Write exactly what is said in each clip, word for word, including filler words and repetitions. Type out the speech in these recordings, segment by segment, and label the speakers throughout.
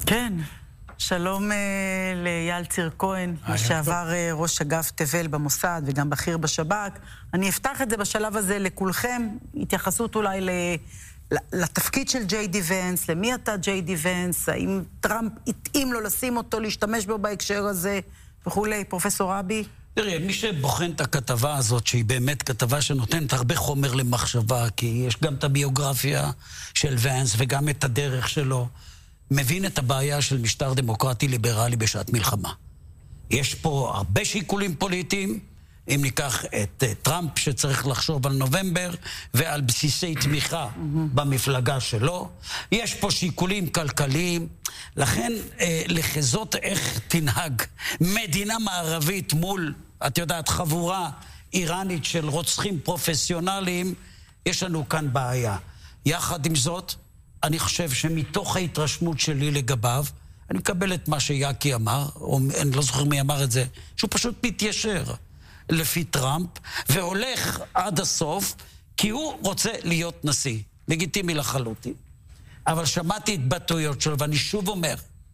Speaker 1: כן, שלום לאייל ציר כהן, לשעבר ראש אגף תבל במוסד וגם בכיר בשב"כ. אני אפתח את זה בשלב הזה לכולכם, התייחסות אולי לתפקיד של ג'יי די ונס, למי אתה ג'יי די ונס, האם טראמפ התאים לו לשים אותו, להשתמש בו בהקשר הזה וכולי. פרופסור אבי?
Speaker 2: תראי, מי שבוחן את הכתבה הזאת, שהיא באמת כתבה שנותנת הרבה חומר למחשבה, כי יש גם את הביוגרפיה של ונס וגם את הדרך שלו, מבין את הבעיה של משטר דמוקרטי ליברלי בשעת מלחמה. יש פה הרבה שיקולים פוליטיים, אם ניקח את uh, טראמפ שצריך לחשוב על נובמבר ועל בסיסי תמיכה במפלגה שלו, יש פה שיקולים כלכליים, לכן uh, לחזות איך תנהג מדינה מערבית מול, את יודעת, חבורה איראנית של רוצחים פרופסיונליים, יש לנו כאן בעיה. יחד עם זאת, אני חושב שמתוך ההתרשמות שלי לגביו, אני מקבל את מה שיאקי אמר, או אני לא זוכר מי אמר את זה, שהוא פשוט מתיישר לפי טראמפ, והולך עד הסוף, כי הוא רוצה להיות נשיא. לגיטימי לחלוטין. אבל שמעתי התבטאויות שלו, ואני שוב אומר,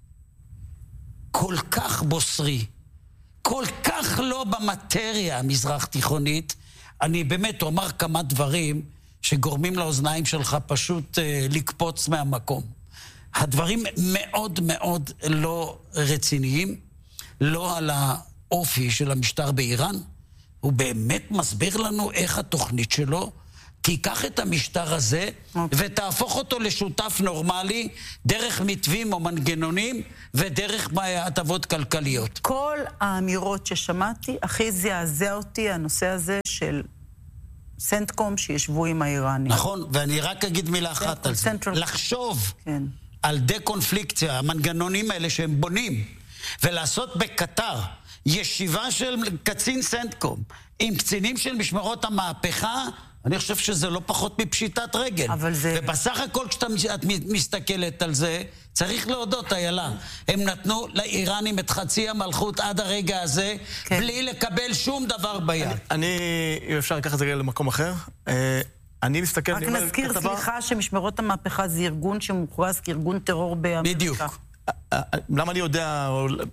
Speaker 2: כל כך בוסרי, כל כך לא במטריה המזרח תיכונית, אני באמת אומר כמה דברים, שגורמים לאוזניים שלך פשוט אה, לקפוץ מהמקום. הדברים מאוד מאוד לא רציניים, לא על האופי של המשטר באיראן. הוא באמת מסביר לנו איך התוכנית שלו תיקח את המשטר הזה okay. ותהפוך אותו לשותף נורמלי דרך מתווים או מנגנונים ודרך הטבות כלכליות.
Speaker 1: כל האמירות ששמעתי, הכי זעזע אותי הנושא הזה של סנטקום שישבו עם האיראנים.
Speaker 2: נכון, ואני רק אגיד מילה אחת על זה. לחשוב
Speaker 1: כן.
Speaker 2: על דה-קונפליקציה, המנגנונים האלה שהם בונים, ולעשות בקטר ישיבה של קצין סנטקום עם קצינים של משמרות המהפכה, אני חושב שזה לא פחות מפשיטת רגל.
Speaker 1: אבל זה...
Speaker 2: ובסך הכל כשאת מסתכלת על זה, צריך להודות, איילה. הם נתנו לאיראנים את חצי המלכות עד הרגע הזה, כן. בלי לקבל שום דבר ביד.
Speaker 3: אני, אני אם אפשר לקחת את זה למקום אחר, אני מסתכל...
Speaker 1: רק נזכיר, כתבה... סליחה, שמשמרות המהפכה זה ארגון שמוכרז כארגון טרור באמריקה.
Speaker 2: בדיוק.
Speaker 3: למה אני יודע,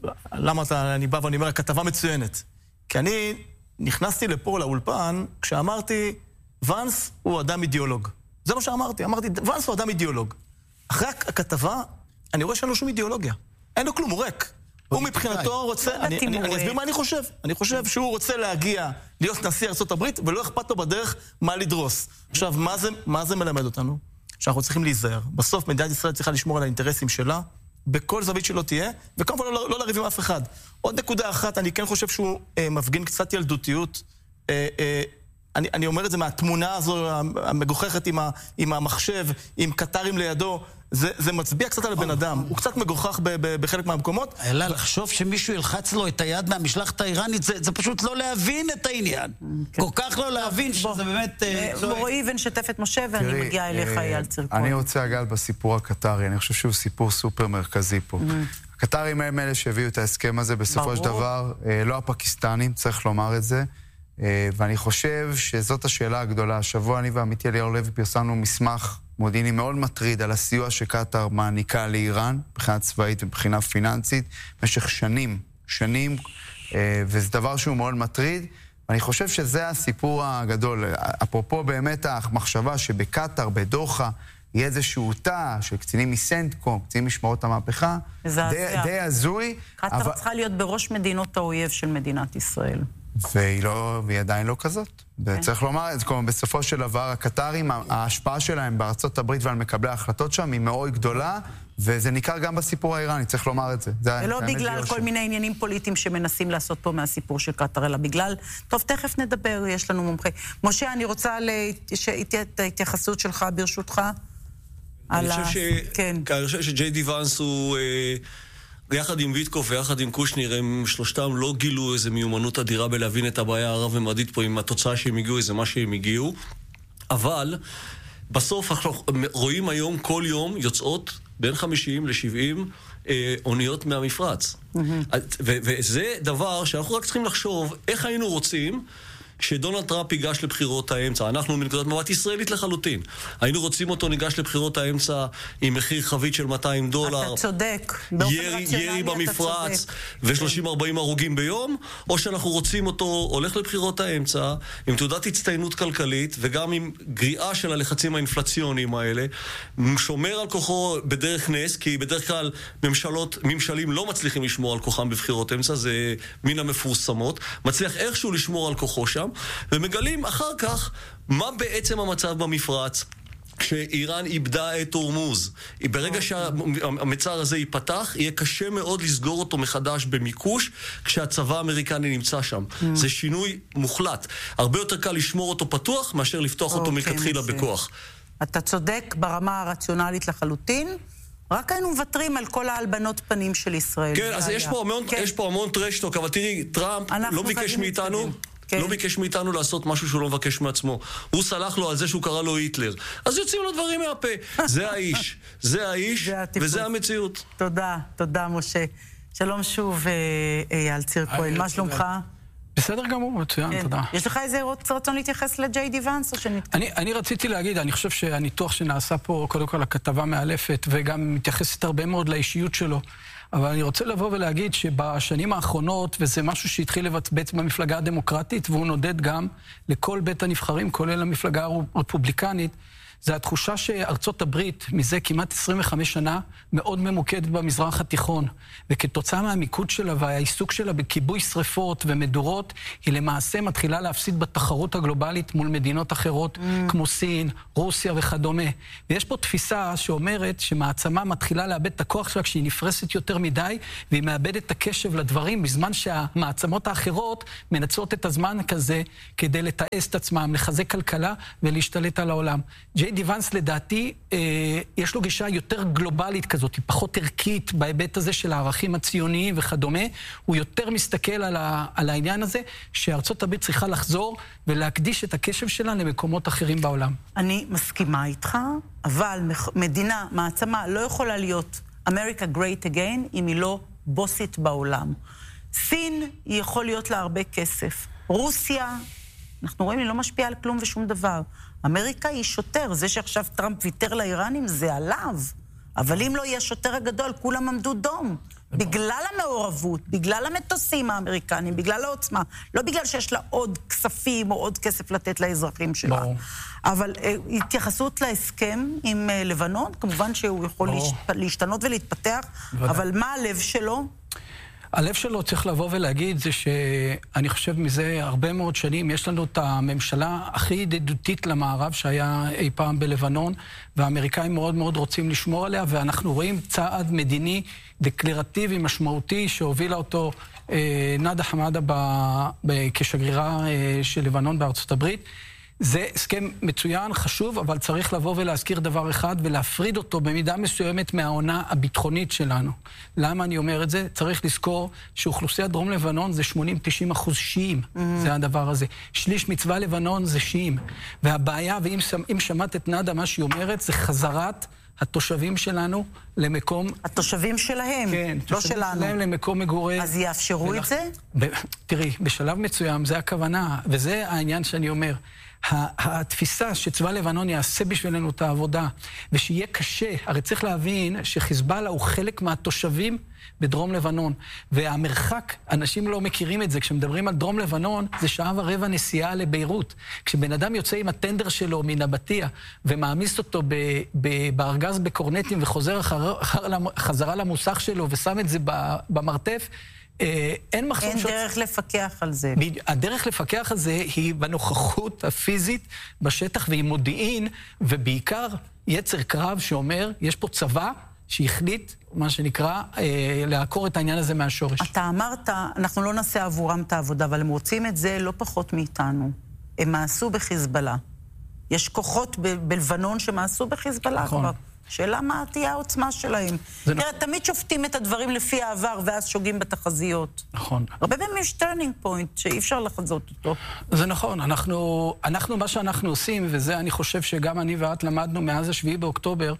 Speaker 3: למה אתה, אני בא ואני אומר, הכתבה מצוינת. כי אני נכנסתי לפה לאולפן כשאמרתי, ונס הוא אדם אידיאולוג. זה מה שאמרתי, אמרתי, ונס הוא אדם אידיאולוג. אחרי הכתבה, אני רואה שאין לו שום אידיאולוגיה. אין לו כלום, הוא ריק. הוא מבחינתו רוצה, אני, אני, אני אסביר מה אני חושב. אני חושב שהוא רוצה להגיע, להיות נשיא ארצות הברית, ולא אכפת לו בדרך מה לדרוס. עכשיו, מה זה, מה זה מלמד אותנו? שאנחנו צריכים להיזהר. בסוף מדינת ישראל צריכה לשמור על האינטרסים שלה, בכל זווית שלא תהיה, וכמובן לא, לא לריב עם אף אחד. עוד נקודה אחת, אני כן חושב שהוא אה, מפגין קצת ילדותיות, אה, אה, אני, אני אומר את זה מהתמונה הזו המגוחכת עם, ה, עם המחשב, עם קטרים לידו, זה, זה מצביע קצת על הבן אדם. הוא קצת מגוחך ב, ב, בחלק מהמקומות.
Speaker 2: אלא לחשוב שמישהו ילחץ לו את היד מהמשלחת האיראנית, זה, זה פשוט לא להבין את העניין. כל כך לא להבין שזה באמת...
Speaker 1: רועי ונשתף את משה, ואני מגיעה אליך, אייל ציר כהן.
Speaker 4: אני רוצה לגעת בסיפור הקטרי, אני חושב שהוא סיפור סופר מרכזי פה. הקטרים הם אלה שהביאו את ההסכם הזה בסופו של דבר, לא הפקיסטנים, צריך לומר את זה. ואני חושב שזאת השאלה הגדולה. השבוע אני ועמיתי אליהו לוי פרסמנו מסמך מודיעיני מאוד מטריד על הסיוע שקטר מעניקה לאיראן, מבחינה צבאית ומבחינה פיננסית, במשך שנים, שנים, וזה דבר שהוא מאוד מטריד, ואני חושב שזה הסיפור הגדול. אפרופו באמת המחשבה שבקטר, בדוחה, יהיה איזשהו תא של קצינים מסנטקום, קצינים משמרות המהפכה, די, די הזוי.
Speaker 1: קטר אבל... צריכה להיות בראש מדינות האויב של מדינת ישראל.
Speaker 4: והיא, לא, והיא עדיין לא כזאת. Okay. צריך לומר, בסופו של דבר, הקטרים, ההשפעה שלהם בארצות הברית ועל מקבלי ההחלטות שם היא מאוד גדולה, וזה ניכר גם בסיפור האיראני, צריך לומר את זה. זה
Speaker 1: ולא בגלל כל מיני עניינים פוליטיים שמנסים לעשות פה מהסיפור של קטר, אלא בגלל... טוב, תכף נדבר, יש לנו מומחה. משה, אני רוצה את ההתייחסות שלך ברשותך.
Speaker 5: אני חושב שג'יי די ונס הוא... יחד עם ויטקוף ויחד עם קושניר, הם שלושתם לא גילו איזו מיומנות אדירה בלהבין את הבעיה הרב-ממדית פה עם התוצאה שהם הגיעו, איזה מה שהם הגיעו. אבל בסוף אנחנו רואים היום, כל יום יוצאות בין חמישים לשבעים אה, אוניות מהמפרץ. Mm-hmm. ו- וזה דבר שאנחנו רק צריכים לחשוב איך היינו רוצים שדונלד טראמפ ייגש לבחירות האמצע. אנחנו מנקודת מבט ישראלית לחלוטין. היינו רוצים אותו ניגש לבחירות האמצע עם מחיר חבית של מאתיים דולר.
Speaker 1: אתה צודק.
Speaker 5: ירי, ירי במפרץ ו-שלושים ארבעים הרוגים ביום, או שאנחנו רוצים אותו הולך לבחירות האמצע עם תעודת הצטיינות כלכלית וגם עם גריעה של הלחצים האינפלציוניים האלה, שומר על כוחו בדרך נס, כי בדרך כלל ממשלות, ממשלים לא מצליחים לשמור על כוחם בבחירות אמצע, זה מן המפורסמות, מצליח איכשהו לשמור על כוחו שם, ומגלים אחר כך מה בעצם המצב במפרץ, כשאיראן איבדה את הורמוז. ברגע שהמצר הזה ייפתח, יהיה קשה מאוד לסגור אותו מחדש במיקוש, כשהצבא האמריקני נמצא שם. זה שינוי מוחלט. הרבה יותר קל לשמור אותו פתוח, מאשר לפתוח אותו מלכתחילה בכוח.
Speaker 1: אתה צודק ברמה הרציונלית לחלוטין, רק היינו מוותרים על כל ההלבנות פנים של ישראל.
Speaker 5: כן, אז יש פה המון, יש פה המון טרשטוק, אבל תראי, טראמפ לא ביקש מאיתנו, לא ביקש מאיתנו לעשות משהו שהוא לא מבקש מעצמו. הוא סלח לו על זה שהוא קרא לו היטלר. אז יוצאים לו דברים מהפה. זה האיש, זה האיש, וזה המציאות.
Speaker 1: תודה, תודה משה. שלום שוב, אייל ציר כהן, מה שלומך?
Speaker 6: בסדר גמור, מצוין, תודה.
Speaker 1: יש לך איזה רצון להתייחס לג'יי די ואנס או שנתקדם?
Speaker 6: אני רציתי להגיד, אני חושב שהניתוח שנעשה פה, קודם כל הכתבה מאלפת, וגם מתייחסת הרבה מאוד לאישיות שלו, אבל אני רוצה לבוא ולהגיד שבשנים האחרונות, וזה משהו שהתחיל לבצבץ במפלגה הדמוקרטית, והוא נודד גם לכל בית הנבחרים, כולל המפלגה הרפובליקנית, זה התחושה שארצות הברית, מזה כמעט עשרים וחמש שנה, מאוד ממוקדת במזרח התיכון. וכתוצאה מהמיקוד שלה והעיסוק שלה בכיבוי שריפות ומדורות, היא למעשה מתחילה להפסיד בתחרות הגלובלית מול מדינות אחרות, mm. כמו סין, רוסיה וכדומה. ויש פה תפיסה שאומרת שמעצמה מתחילה לאבד את הכוח שלה כשהיא נפרסת יותר מדי, והיא מאבדת את הקשב לדברים, בזמן שהמעצמות האחרות מנצלות את הזמן כזה כדי לתעש את עצמם, לחזק כלכלה ולהשתלט על העולם. ג'יי די ואנס לדעתי, אה, יש לו גישה יותר גלובלית כזאת, היא פחות ערכית בהיבט הזה של הערכים הציוניים וכדומה, הוא יותר מסתכל על, ה, על העניין הזה, שארצות הברית צריכה לחזור ולהקדיש את הקשב שלה למקומות אחרים בעולם.
Speaker 1: אני מסכימה איתך, אבל מדינה, מעצמה, לא יכולה להיות America Great Again, אם היא לא בוסית בעולם. סין, היא יכול להיות לה הרבה כסף. רוסיה, אנחנו רואים, היא לא משפיעה על כלום ושום דבר. אמריקה היא שוטר, זה שעכשיו טראמפ ויתר לאיראנים זה עליו, אבל אם לא יהיה שוטר הגדול, כולם עמדו דום. בגלל המעורבות, בגלל המטוסים האמריקנים, בגלל העוצמה, לא בגלל שיש לה עוד כספים או עוד כסף לתת לאזרחים שלה. אבל התייחסות להסכם עם לבנון, כמובן שהוא יכול להשתנות ולהתפתח, אבל מה הלב שלו?
Speaker 6: הלב שלו צריך לבוא ולהגיד זה שאני חושב מזה הרבה מאוד שנים יש לנו את הממשלה הכי ידידותית למערב שהיה אי פעם בלבנון, והאמריקאים מאוד מאוד רוצים לשמור עליה, ואנחנו רואים צעד מדיני דקלרטיבי משמעותי שהובילה אותו אה, נאדה חמאדה ב, ב, כשגרירה אה, של לבנון בארצות הברית. זה הסכם מצוין, חשוב, אבל צריך לבוא ולהזכיר דבר אחד ולהפריד אותו במידה מסוימת מהעונה הביטחונית שלנו. למה אני אומר את זה? צריך לזכור שאוכלוסיית דרום לבנון זה שמונים עד תשעים אחוז שיעים, mm-hmm. זה הדבר הזה. שליש מצבא לבנון זה שיעים. והבעיה, ואם אם שמעת את נאדה מה שהיא אומרת, זה חזרת התושבים שלנו למקום...
Speaker 1: התושבים שלהם,
Speaker 6: כן,
Speaker 1: לא שלנו.
Speaker 6: שלהם למקום מגורי...
Speaker 1: אז יאפשרו ולכ... את זה?
Speaker 6: ב... תראי, בשלב מסוים זה הכוונה, וזה העניין שאני אומר. התפיסה שצבא לבנון יעשה בשבילנו את העבודה, ושיהיה קשה, הרי צריך להבין שחיזבאללה הוא חלק מהתושבים בדרום לבנון, והמרחק, אנשים לא מכירים את זה, כשמדברים על דרום לבנון, זה שעה ורבע נסיעה לביירות. כשבן אדם יוצא עם הטנדר שלו מנבטיה, ומעמיס אותו ב- ב- בארגז בקורנטים, וחוזר אחר, אחר, חזרה למוסך שלו, ושם את זה במרתף, אין מחסום...
Speaker 1: אין דרך לפקח על זה.
Speaker 6: הדרך לפקח על זה היא בנוכחות הפיזית בשטח, והיא מודיעין, ובעיקר יצר קרב שאומר, יש פה צבא שהחליט, מה שנקרא, לעקור את העניין הזה מהשורש.
Speaker 1: אתה אמרת, אנחנו לא נעשה עבורם את העבודה, אבל הם רוצים את זה לא פחות מאיתנו. הם מעשו בחיזבאללה. יש כוחות בלבנון שמעשו בחיזבאללה כבר. שאלה מה תהיה העוצמה שלהם. תראה, נכון. תמיד שופטים את הדברים לפי העבר, ואז שוגים בתחזיות.
Speaker 6: נכון.
Speaker 1: הרבה פעמים יש טרנינג פוינט, שאי אפשר לחזות אותו.
Speaker 6: זה נכון. אנחנו, אנחנו, מה שאנחנו עושים, וזה אני חושב שגם אני ואת למדנו מאז השביעי באוקטובר,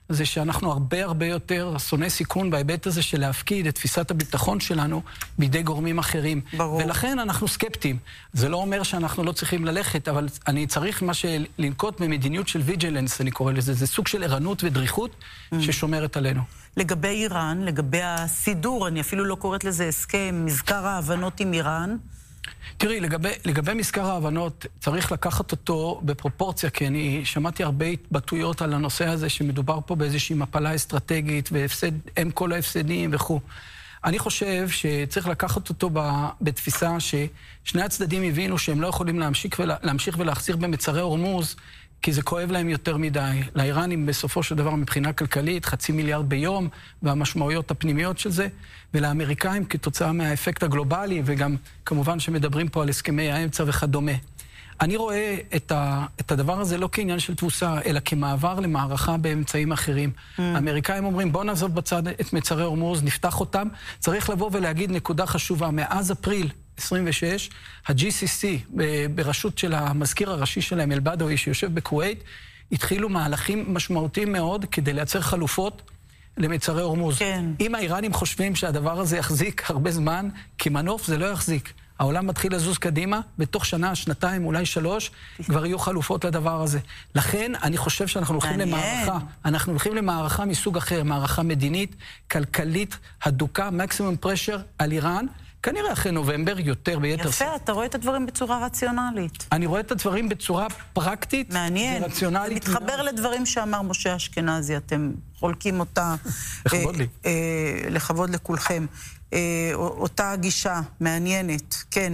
Speaker 6: זה שאנחנו הרבה הרבה יותר שונאי סיכון בהיבט הזה של להפקיד את תפיסת הביטחון שלנו בידי גורמים אחרים.
Speaker 1: ברור.
Speaker 6: ולכן אנחנו סקפטיים. זה לא אומר שאנחנו לא צריכים ללכת, אבל אני צריך מה שלנקוט במדיניות של ויג'לנס, אני קורא לזה. זה סוג של ערנות ודריכות mm. ששומרת עלינו.
Speaker 1: לגבי איראן, לגבי הסידור, אני אפילו לא קוראת לזה הסכם, מזכר ההבנות עם איראן.
Speaker 6: תראי, לגבי, לגבי מזכר ההבנות, צריך לקחת אותו בפרופורציה, כי אני שמעתי הרבה התבטאויות על הנושא הזה, שמדובר פה באיזושהי מפלה אסטרטגית, והפסד, הם כל ההפסדים וכו'. אני חושב שצריך לקחת אותו בתפיסה ששני הצדדים הבינו שהם לא יכולים להמשיך, ולה, להמשיך ולהחזיר במצרי הורמוז, כי זה כואב להם יותר מדי. לאיראנים בסופו של דבר מבחינה כלכלית, חצי מיליארד ביום, והמשמעויות הפנימיות של זה, ולאמריקאים כתוצאה מהאפקט הגלובלי, וגם כמובן שמדברים פה על הסכמי האמצע וכדומה. אני רואה את, ה, את הדבר הזה לא כעניין של תבוסה, אלא כמעבר למערכה באמצעים אחרים. Mm. האמריקאים אומרים, בוא נעזוב בצד את מצרי הורמוז, נפתח אותם. צריך לבוא ולהגיד נקודה חשובה. מאז אפריל עשרים ושש, ה-ג'י סי סי, בראשות של המזכיר הראשי שלהם, אל-בדווי, שיושב בכווית, התחילו מהלכים משמעותיים מאוד כדי לייצר חלופות למצרי הורמוז.
Speaker 1: כן.
Speaker 6: אם האיראנים חושבים שהדבר הזה יחזיק הרבה זמן, כמנוף זה לא יחזיק. העולם מתחיל לזוז קדימה, בתוך שנה, שנתיים, אולי שלוש, כבר יהיו חלופות לדבר הזה. לכן, אני חושב שאנחנו הולכים למערכה, אנחנו הולכים למערכה מסוג אחר, מערכה מדינית, כלכלית, הדוקה, מקסימום פרשר על איראן, כנראה אחרי נובמבר, יותר ביתר.
Speaker 1: יפה, אתה רואה את הדברים בצורה רציונלית.
Speaker 6: אני רואה את הדברים בצורה פרקטית
Speaker 1: מעניין.
Speaker 6: ורציונלית.
Speaker 1: זה מתחבר לדברים שאמר משה אשכנזי, אתם חולקים אותה...
Speaker 6: לכבוד לי.
Speaker 1: לכבוד לכולכם. אותה גישה מעניינת, כן.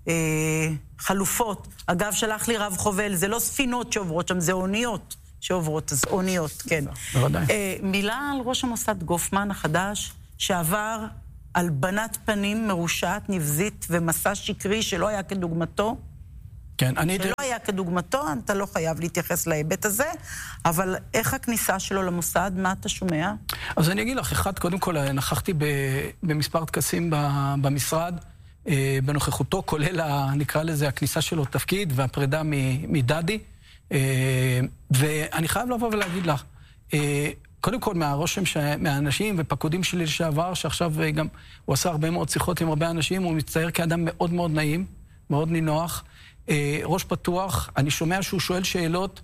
Speaker 1: חלופות. אגב, שלח לי רב חובל, זה לא ספינות שעוברות שם, זה אוניות שעוברות, אז אוניות, כן.
Speaker 6: בוודאי.
Speaker 1: מילה על ראש המוסד גופמן החדש, שעבר על בנת פנים מרושעת, נבזית ומסע שקרי שלא היה כדוגמתו.
Speaker 6: כן, אני...
Speaker 1: שלא היה כדוגמתו, אתה לא חייב להתייחס להיבט הזה, אבל איך הכניסה שלו למוסד, מה אתה שומע?
Speaker 6: אז אני אגיד לך, אחד, קודם כל, נכחתי במספר טקסים במשרד, בנוכחותו, כולל, נקרא לזה, הכניסה שלו לתפקיד והפרידה מדדי, ואני חייב לבוא ולהגיד לך, קודם כל, מהרושם, מהאנשים ופקודים שלי לשעבר, שעכשיו גם הוא עשה הרבה מאוד שיחות עם הרבה אנשים, הוא מצטייר כאדם מאוד מאוד נעים, מאוד נינוח, ראש פתוח, אני שומע שהוא שואל שאלות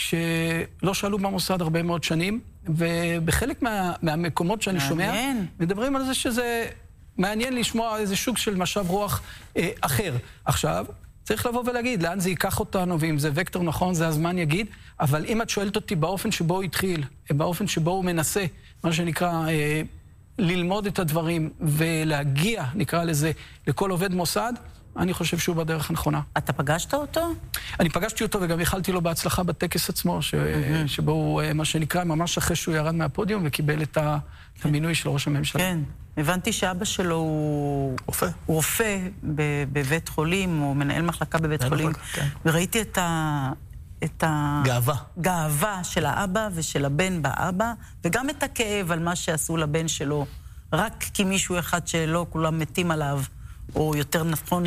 Speaker 6: שלא שאלו במוסד הרבה מאוד שנים, ובחלק מה, מהמקומות שאני שומע, מדברים על זה שזה מעניין לשמוע איזה שוק של משב רוח אה, אחר. עכשיו, צריך לבוא ולהגיד, לאן זה ייקח אותנו, ואם זה וקטור נכון, זה הזמן יגיד, אבל אם את שואלת אותי באופן שבו הוא התחיל, באופן שבו הוא מנסה, מה שנקרא, אה, ללמוד את הדברים ולהגיע, נקרא לזה, לכל עובד מוסד, אני חושב שהוא בדרך הנכונה.
Speaker 1: אתה פגשת אותו?
Speaker 6: אני פגשתי אותו וגם יכלתי לו בהצלחה בטקס עצמו, ש... mm-hmm. שבו הוא, מה שנקרא, ממש אחרי שהוא ירד מהפודיום וקיבל את, ה... כן. את המינוי של ראש הממשלה.
Speaker 1: כן, הבנתי שאבא שלו הוא
Speaker 3: רופא,
Speaker 1: הוא רופא ב... בבית חולים, או מנהל מחלקה בבית חולים,
Speaker 3: כן.
Speaker 1: וראיתי את ה... את
Speaker 3: הגאווה.
Speaker 1: גאווה של האבא ושל הבן באבא, וגם את הכאב על מה שעשו לבן שלו, רק כי מישהו אחד שלא כולם מתים עליו, או יותר נכון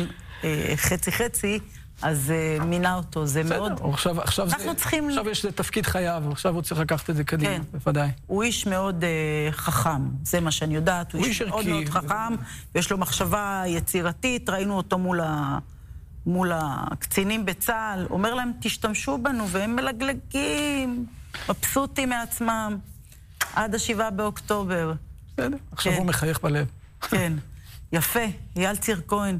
Speaker 1: חצי חצי, אז מינה אותו, זה מאוד...
Speaker 6: עכשיו, עכשיו, זה,
Speaker 1: צריכים...
Speaker 6: עכשיו יש לתפקיד חייו, עכשיו הוא צריך לקחת את זה קדימה, כן. בוודאי.
Speaker 1: הוא איש מאוד uh, חכם, זה מה שאני יודעת, הוא, הוא איש מאוד מאוד חכם, ויש לו מחשבה יצירתית, ראינו אותו מול, ה... מול הקצינים בצה"ל, אומר להם, תשתמשו בנו, והם מלגלגים, מבסוטים מעצמם, עד השבעה באוקטובר.
Speaker 6: בסדר, עכשיו כן. הוא מחייך בלב.
Speaker 1: כן. יפה, אייל ציר כהן,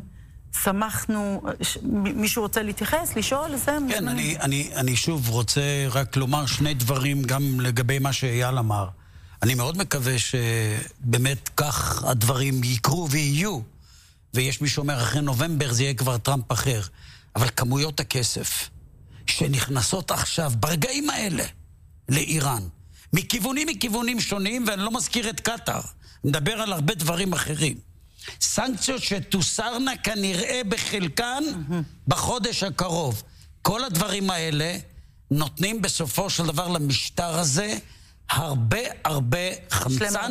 Speaker 1: שמחנו, מישהו רוצה להתייחס, לשאול, זה מוזמן.
Speaker 2: כן, אני, אני, אני שוב רוצה רק לומר שני דברים גם לגבי מה שאייל אמר. אני מאוד מקווה שבאמת כך הדברים יקרו ויהיו, ויש מי שאומר אחרי נובמבר זה יהיה כבר טראמפ אחר, אבל כמויות הכסף שנכנסות עכשיו, ברגעים האלה, לאיראן, מכיוונים מכיוונים שונים, ואני לא מזכיר את קטר, מדבר על הרבה דברים אחרים. סנקציות שתוסרנה כנראה בחלקן בחודש הקרוב. כל הדברים האלה נותנים בסופו של דבר למשטר הזה הרבה הרבה חמצן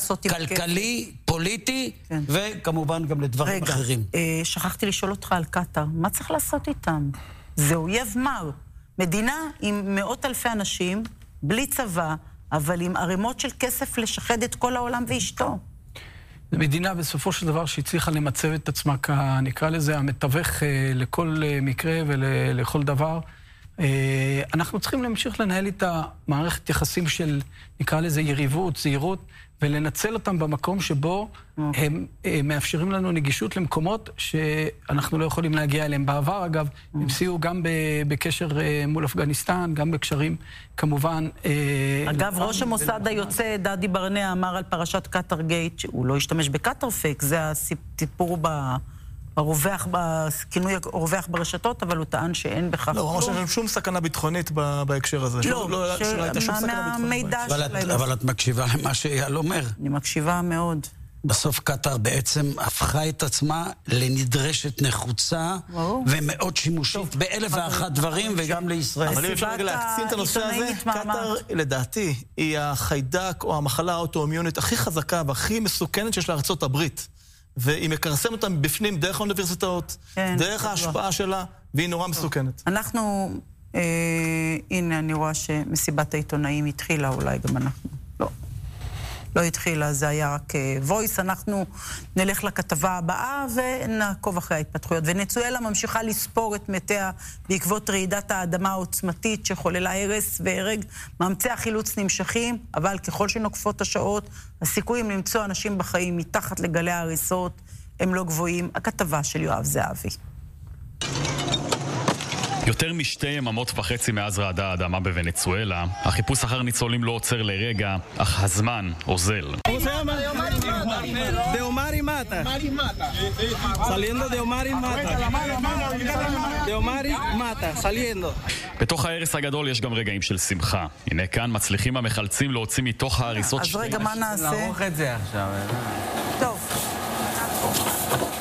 Speaker 2: כלכלי, פוליטי, כן. וכמובן גם לדברים רגע, אחרים.
Speaker 1: רגע, שכחתי לשאול אותך על קטר. מה צריך לעשות איתם? זה אויב מר. מדינה עם מאות אלפי אנשים, בלי צבא, אבל עם ערימות של כסף לשחד את כל העולם ואשתו.
Speaker 6: זו מדינה בסופו של דבר שהצליחה למצב את עצמה, נקרא לזה, המתווך לכל מקרה ולכל דבר. אנחנו צריכים להמשיך לנהל את המערכת יחסים של, נקרא לזה, יריבות, זהירות, ולנצל אותם במקום שבו הם מאפשרים לנו נגישות למקומות שאנחנו לא יכולים להגיע אליהם. בעבר, אגב, הם סייעו גם בקשר מול אפגניסטן, גם בקשרים, כמובן...
Speaker 1: אגב, ראש המוסד היוצא, דדי ברנע, אמר על פרשת קטר גייט, שהוא לא השתמש בקטר פייק, זה הסיפור ב... הרווח, בכינוי הרווח ברשתות, אבל הוא טען שאין בכך כלום.
Speaker 3: לא, הוא אמר שאין שום סכנה ביטחונית בהקשר הזה.
Speaker 1: לא, מהמידע שלהם.
Speaker 2: אבל את מקשיבה למה שאייל אומר.
Speaker 1: אני מקשיבה מאוד.
Speaker 2: בסוף קטר בעצם הפכה את עצמה לנדרשת נחוצה ומאוד שימושית באלף ואחת דברים וגם לישראל.
Speaker 3: אבל אם אפשר רגע להקצין את הנושא הזה, קטר לדעתי היא החיידק או המחלה האוטואימיונית הכי חזקה והכי מסוכנת שיש לארצות הברית. והיא מקרסמת אותם בפנים דרך האוניברסיטאות, כן, דרך ההשפעה שלה, והיא נורא מסוכנת.
Speaker 1: אנחנו, אה, הנה אני רואה שמסיבת העיתונאים התחילה, אולי גם אנחנו. לא, לא התחילה, זה היה רק וויס. אנחנו נלך לכתבה הבאה ונעקוב אחרי ההתפתחויות. ונצואלה ממשיכה לספור את מתיה בעקבות רעידת האדמה העוצמתית שחוללה הרס והרג. מאמצי החילוץ נמשכים, אבל ככל שנוקפות השעות, הסיכויים למצוא אנשים בחיים מתחת לגלי ההריסות הם לא גבוהים. הכתבה של יואב זהבי.
Speaker 7: יותר משתי יממות וחצי מאז רעדה האדמה בוונצואלה, החיפוש אחר ניצולים לא עוצר לרגע, אך הזמן אוזל. בתוך ההרס הגדול יש גם רגעים של שמחה. הנה כאן מצליחים המחלצים להוציא מתוך ההריסות...
Speaker 1: אז רגע, מה נעשה?
Speaker 8: נערוך את זה עכשיו.
Speaker 1: טוב.